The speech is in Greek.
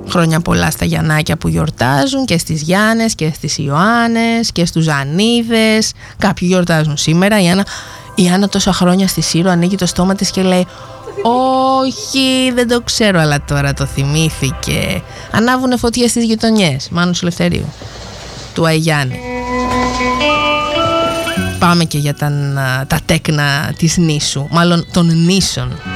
Χρόνια πολλά στα Γιαννάκια που γιορτάζουν, και στις Γιάννες και στις Ιωάννες και στους Ζανίδες. Κάποιοι γιορτάζουν σήμερα. Η Άννα τόσα χρόνια στη Σύρο ανοίγει το στόμα της και λέει όχι, δεν το ξέρω, αλλά τώρα το θυμήθηκε. Ανάβουνε φωτιές στις γειτονιές. Μάνος Ελευθερίου, του Αϊγιάννη. Πάμε και για τα τέκνα της νήσου, μάλλον των νήσων.